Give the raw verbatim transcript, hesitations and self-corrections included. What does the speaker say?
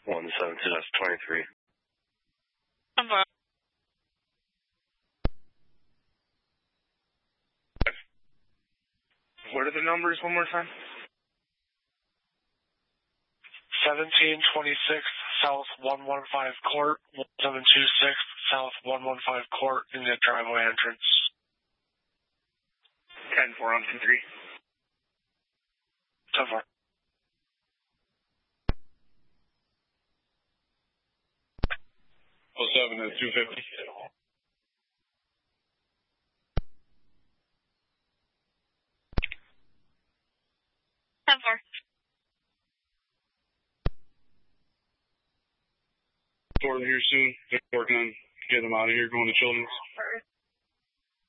one seven two, that's twenty-three. Number. What are the numbers one more time? seventeen twenty-six South one one five Court, one seven two six South one one five Court in the driveway entrance. ten four on two three. ten four. oh seven to two fifty. ten four. Door here soon. They're working on getting them out of here, going to Children's.